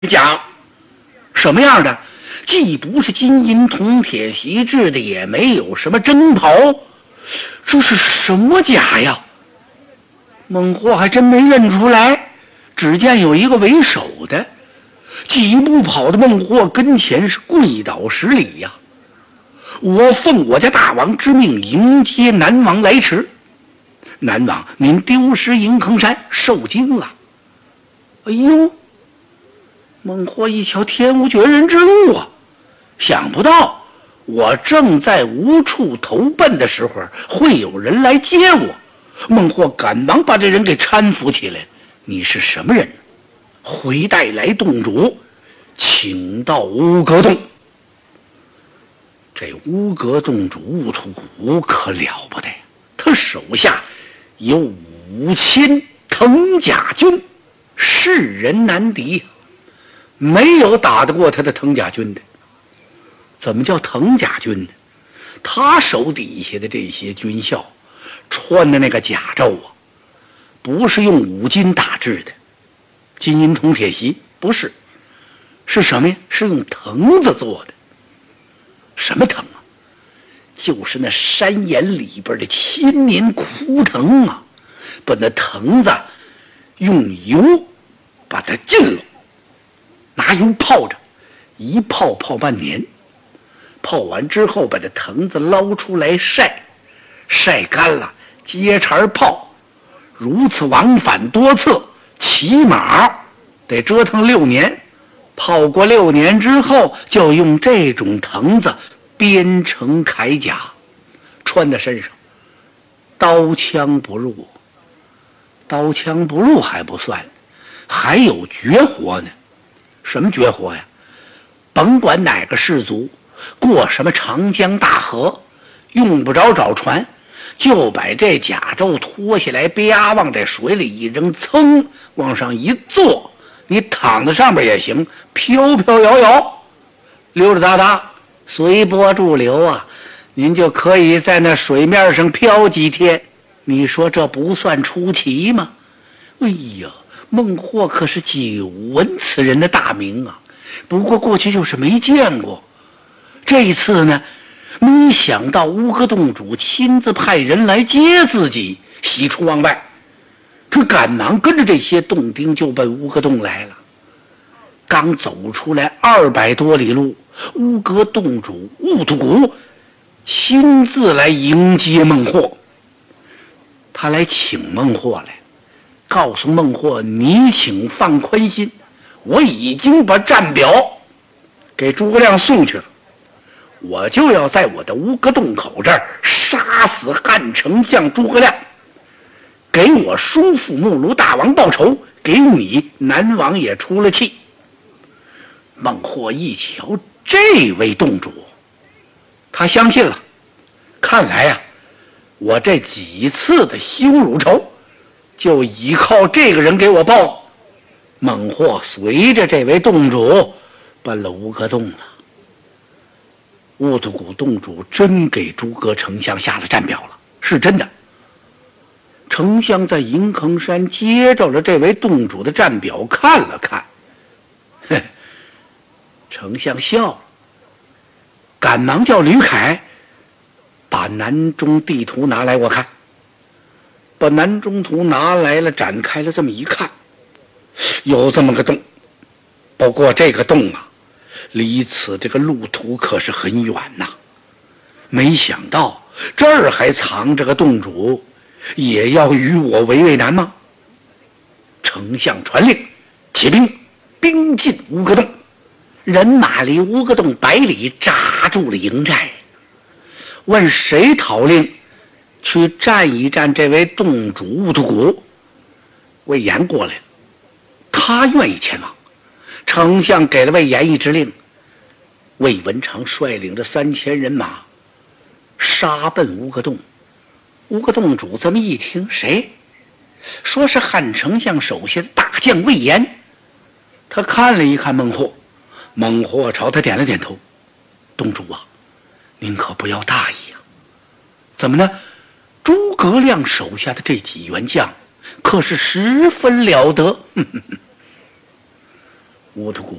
讲什么样的？既不是金银铜铁锡制的，也没有什么征袍，这是什么甲呀？孟获还真没认出来，只见有一个为首的，几步跑到孟获跟前，是跪倒施礼呀。我奉我家大王之命迎接南王来迟，南王您丢失银坑山，受惊了。哎呦！孟获一瞧，天无绝人之路啊！想不到我正在无处投奔的时候，会有人来接我。孟获赶忙把这人给搀扶起来。你是什么人？回带来洞主，请到乌阁洞。这乌阁洞主兀突骨可了不得，他手下有5000藤甲军，世人难敌，没有打得过他的藤甲军的。怎么叫藤甲军呢？他手底下的这些军校穿的那个甲胄啊，不是用五金打制的，金银铜铁锡不是，是什么呀？是用藤子做的。什么藤啊？就是那山岩里边的千年枯藤啊，把那藤子用油把它浸了，拿油泡着，一泡泡半年，泡完之后把这藤子捞出来晒，晒干了接茬泡，如此往返多次，起码得折腾6年。泡过6年之后，就用这种藤子编成铠甲，穿在身上，刀枪不入。刀枪不入还不算，还有绝活呢。什么绝活呀？甭管哪个氏族过什么长江大河，用不着找船，就把这甲胄脱下来，啪往这水里一扔，噌往上一坐，你躺在上面也行，飘飘摇摇，溜溜达达，随波逐流啊，您就可以在那水面上飘几天。你说这不算出奇吗？哎呀，孟获可是久闻此人的大名啊，不过过去就是没见过。这一次呢，没想到乌阁洞主亲自派人来接自己，喜出望外。他赶忙跟着这些洞丁就奔乌阁洞来了。刚走出来200多里路，乌阁洞主兀突骨亲自来迎接孟获。他来请孟获来，告诉孟获，你请放宽心，我已经把战表给诸葛亮送去了，我就要在我的乌阁洞口这儿杀死汉丞相诸葛亮，给我叔父木卢大王报仇，给你南王也出了气。孟获一瞧这位洞主，他相信了，看来呀，我这几次的羞辱仇就依靠这个人给我报。孟获随着这位洞主奔了乌阁洞了。兀突骨洞主真给诸葛丞相下了战表了，是真的。丞相在银坑山接着了这位洞主的战表看了看，丞相笑了，赶忙叫吕凯把南中地图拿来我看。把南中图拿来了，展开了这么一看，有这么个洞，不过这个洞啊，离此这个路途可是很远呐。没想到这儿还藏着个洞主，也要与我为难吗？丞相传令，起兵，兵进乌阁洞。人马离乌阁洞100里扎住了营寨。问谁讨令去战一战这位洞主兀突骨？魏延过来了，他愿意前往。丞相给了魏延一支令，魏文长率领着3000人马杀奔乌阁洞。乌阁洞主这么一听，谁？说是汉丞相手下的大将魏延。他看了一看孟获，孟获朝他点了点头。洞主啊，您可不要大意啊。怎么呢？诸葛亮手下的这几员将可是十分了得。 乌图古